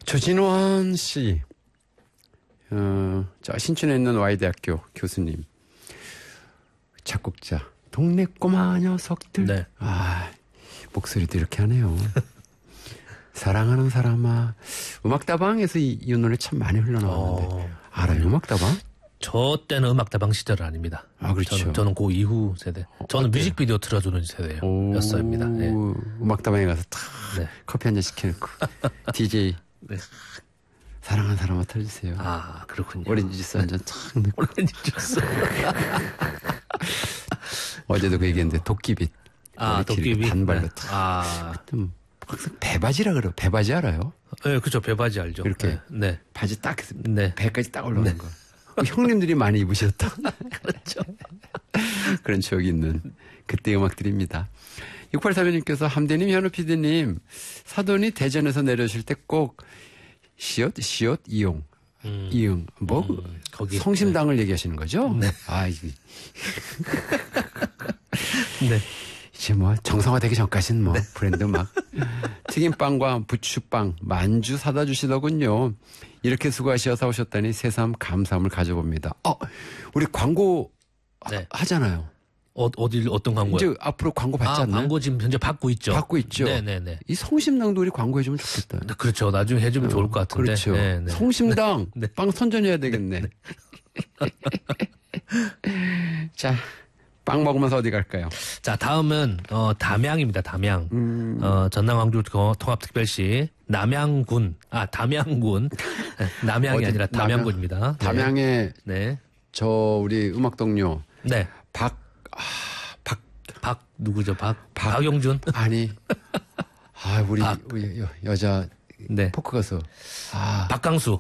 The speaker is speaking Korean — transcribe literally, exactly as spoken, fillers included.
조진원 씨, 어, 저 신촌에 있는 와이대학교 교수님, 작곡자, 동네 꼬마 녀석들. 네. 아, 목소리도 이렇게 하네요. 사랑하는 사람아. 음악다방에서 이, 이 노래 참 많이 흘러나왔는데. 어, 알아요, 음악다방? 저 때는 음악다방 시절은 아닙니다. 아, 그렇죠. 저는, 저는 그 이후 세대. 저는 어때요? 뮤직비디오 틀어주는 세대였습니다. 네. 음악다방에 가서 탁 네. 커피 한 잔 시켜놓고 디제이 네. 사랑하는 사람아 틀어주세요. 아, 그렇군요. 오렌지 주스 한 잔 탁 넣고. 오렌지 주스. 어제도 그 얘기했는데 도끼빗. 아, 도끼빗. 단발로 네. 탁. 아. 좀 항상 배바지라 그래요. 배바지 알아요? 네, 그렇죠. 배바지 알죠. 이렇게 네. 네. 바지 딱 해서 네. 배까지 딱 올라오는 네. 거. 형님들이 많이 입으셨던 그렇죠. 그런 추억이 있는 그때 음악들입니다. 육팔사번님께서 함대님, 현우 피디님, 사돈이 대전에서 내려오실 때 꼭 시옷, 시옷, 이용, 음. 이응, 뭐, 음, 거기. 성심당을 네. 얘기하시는 거죠? 네. 아, 이게. 네. 이제 뭐, 정상화되기 전까지는 뭐, 네. 브랜드 막, 튀김빵과 부추빵, 만주 사다 주시더군요. 이렇게 수고하셔서 오셨다니 새삼 감사함을 가져봅니다. 어, 우리 광고 네. 하, 하잖아요. 어, 어디, 어떤 광고요? 이제 앞으로 광고 받지 아, 않나요? 광고 지금 현재 받고 있죠. 받고 있죠. 네네네. 이 성심당도 우리 광고해주면 좋겠다. 네, 그렇죠. 나중에 해주면 어, 좋을 것 같은데. 그렇죠. 네네. 성심당 네. 빵 선전해야 되겠네. 자, 빵 먹으면서 어디 갈까요? 자, 다음은 어, 담양입니다. 담양. 음. 어, 전남 광주 통합특별시 남양군. 아, 담양군. 남양이 어디, 아니라 담양군입니다. 남양, 담양에 네. 저 우리 음악 동료 네. 박 아, 박 박 누구죠? 박 박- 박용준. 아니 아 우리, 박. 우리 여, 여자 네. 포크 가수 아 박강수.